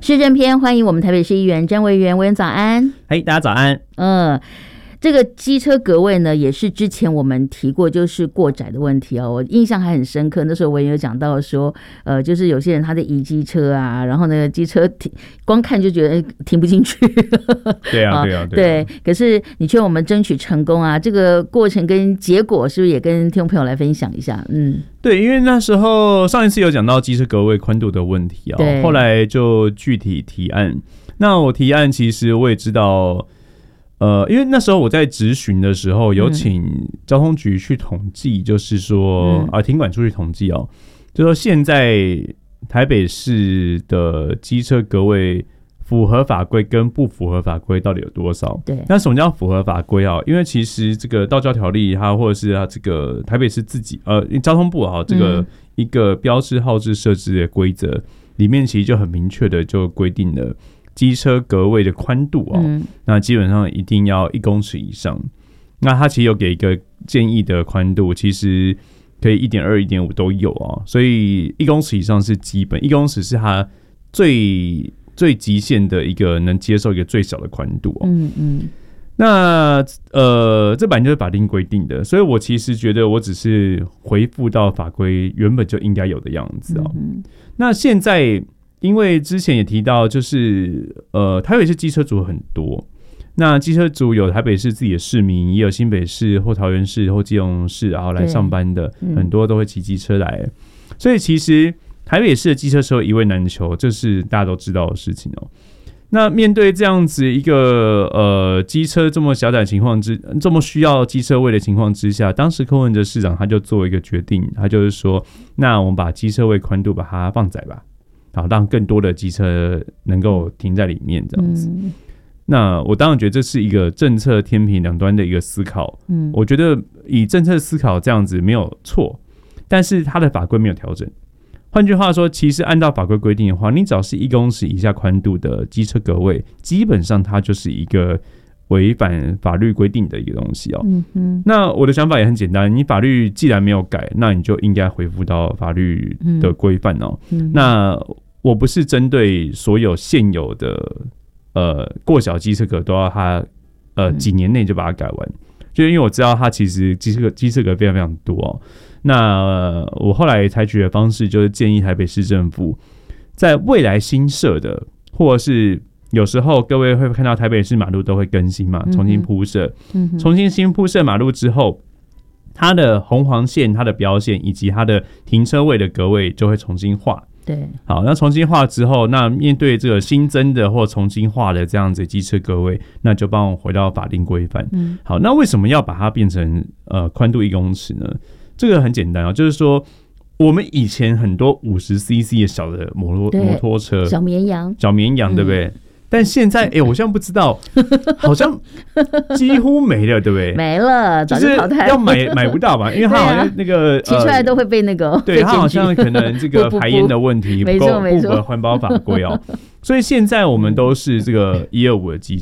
市政篇，欢迎我们台北市议员詹维元，委员早安。 大家早安。 这个机车格位呢，也是之前我们提过，就是过窄的问题哦。我印象还很深刻，那时候我也有讲到说，就是有些人他的移机车啊，然后那个机车光看就觉得停不进去。对。可是你劝我们争取成功啊，这个过程跟结果是不是也跟听众朋友来分享一下？ 对，因为那时候上一次有讲到机车格位宽度的问题哦，后来就具体提案。那我提案其实我也知道。因为那时候我在质询的时候，有请交通局去统计，就是说停管处去统计哦，就说现在台北市的机车格位符合法规跟不符合法规到底有多少？ 对， 那什么叫符合法规啊？因为其实这个道交条例它或者是它这个台北市自己交通部这个一个标志号志设置的规则里面，其实就很明确的就规定了。机车格位的宽度那基本上一定要1公尺以上。那它其實有給一個建議的寬度，其實可以 1.2、1.5 都有所以1公尺以上是基本，1公尺是它最極限的一個能接受一個最小的寬度那這本來就是法定規定的，所以我其實覺得我只是回復到法規原本就應該有的樣子那現在因為之前也提到，就是台北市機車族很多，那機車族有台北市自己的市民，也有新北市或桃園市或基隆市然後來上班的，很多都會騎機車來，所以其實台北市的機車車一位難求，這是大家都知道的事情那面對這樣子一個機車這麼狹窄情況這麼需要機車位的情況之下，當時柯文哲市長他就做一個決定，他就是說，那我們把機車位寬度把它放窄吧。好，讓更多的機車能夠停在裡面，這樣子。那我當然覺得這是一個政策天平兩端的一個思考。我覺得以政策思考這樣子沒有錯，但是它的法規沒有調整。換句話說，其實按照法規規定的話，你只要是1公尺以下寬度的機車格位，基本上它就是一個違反法律規定的一個東西那我的想法也很簡單，你法律既然沒有改，那你就應該恢復到法律的規範那我不是針對所有現有的過小機車格都要它幾年內就把它改完，就因為我知道它其實機車格非常非常多那我後來採取的方式就是建議台北市政府在未來新設的或者是有時候各位會看到台北市馬路都會更新嘛，重新鋪設重新新鋪設馬路之後，它的紅黃線它的標線以及它的停車位的格位就會重新畫對， 好，那重新畫之後，那面對這個新增的或重新畫的這樣子機車格位，那就幫我回到法定規範好，那為什麼要把它變成寬度1公尺呢？這個很簡單就是說我們以前很多50cc 的小的摩托車小綿羊對不對但現在我現在不知道好像幾乎沒了對不對沒了，早就淘汰了， 就是要買不到吧因為它好像那個騎出來都會被那個對它好像可能這個排煙的問題不符合環保法規所以現在我們都是這個125的機